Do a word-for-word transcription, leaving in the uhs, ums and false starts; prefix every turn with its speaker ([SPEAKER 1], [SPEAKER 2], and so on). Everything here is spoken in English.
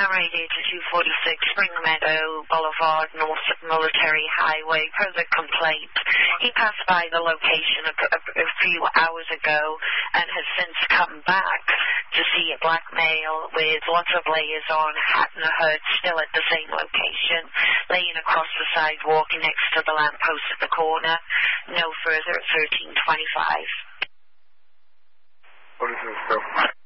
[SPEAKER 1] Radio to two forty-six Spring Meadow Boulevard, North Military Highway. Per the complaint, he passed by the location a, a, a few hours ago and has since come back to see a black male with lots of layers on, hat and a hood, still at the same location, laying across the sidewalk next to the lamppost at the corner. No further at thirteen twenty-five.
[SPEAKER 2] What is this, though?